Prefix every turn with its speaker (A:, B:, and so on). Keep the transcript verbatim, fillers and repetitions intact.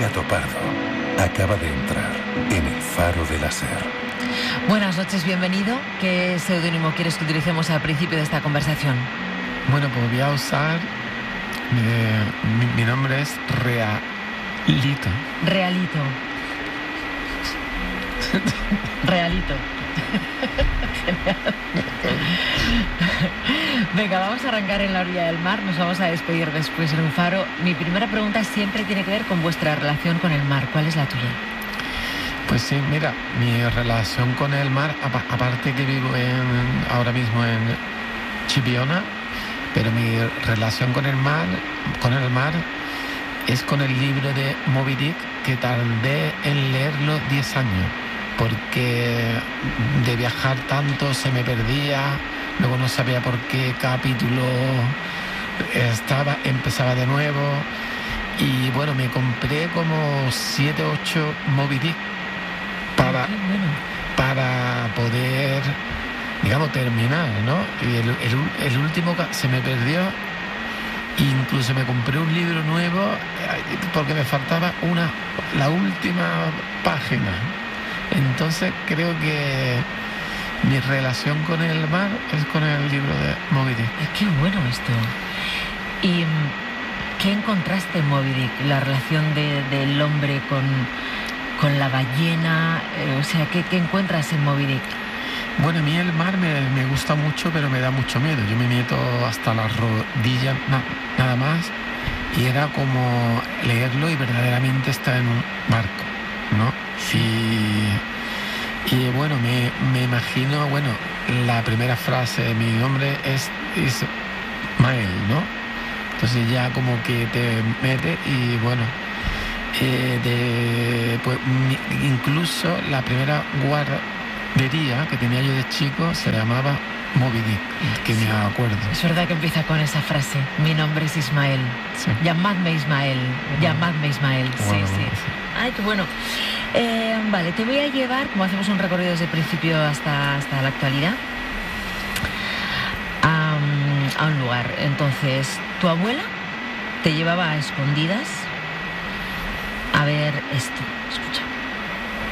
A: Gato Pardo acaba de entrar en el Faro de la Ser.
B: Buenas noches, bienvenido. ¿Qué seudónimo quieres que utilicemos al principio de esta conversación?
C: Bueno, pues voy a usar... Eh, mi, mi nombre es Realito.
B: Realito. Realito. Venga, vamos a arrancar en la orilla del mar. Nos vamos a despedir después en un faro. Mi primera pregunta siempre tiene que ver con vuestra relación con el mar. ¿Cuál es la tuya?
C: Pues sí, mira, mi relación con el mar, aparte que vivo en, ahora mismo en Chipiona, pero mi relación con el mar, con el mar es con el libro de Moby Dick, que tardé en leerlo diez años, porque de viajar tanto se me perdía, luego no sabía por qué capítulo estaba, empezaba de nuevo, y bueno, me compré como siete, ocho Moby Dick para, para poder, digamos, terminar, ¿no? Y el, el, el último se me perdió, incluso me compré un libro nuevo porque me faltaba una, la última página. Entonces creo que mi relación con el mar es con el libro de Moby Dick.
B: Qué bueno esto. ¿Y qué encontraste en Moby Dick? La relación de, del hombre con, con la ballena, eh, o sea, ¿qué, qué encuentras en Moby Dick?
C: Bueno, a mí el mar me, me gusta mucho, pero me da mucho miedo. Yo me meto hasta las rodillas, na, nada más, y era como leerlo y verdaderamente estar en un barco, ¿no? Y, y bueno, me, me imagino, bueno, la primera frase de mi nombre es Ismael, ¿no? Entonces ya como que te mete y bueno, eh, de, pues, mi, incluso la primera guardería que tenía yo de chico se llamaba Moby Dick, que sí, me acuerdo.
B: Es verdad que empieza con esa frase, mi nombre es Ismael, sí. Llamadme Ismael, bueno. llamadme Ismael, sí,
C: bueno,
B: sí.
C: Bueno, sí.
B: Ay, qué bueno. Eh, vale, te voy a llevar, como hacemos un recorrido desde el principio hasta, hasta la actualidad, a, a un lugar. Entonces, tu abuela te llevaba a escondidas a ver esto. Escucha.